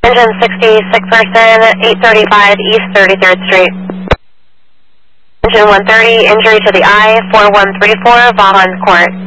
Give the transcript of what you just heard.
Engine 60, sick person, 835 East 33rd Street. Engine 130, injury to the eye, 4134, Vaughan Court.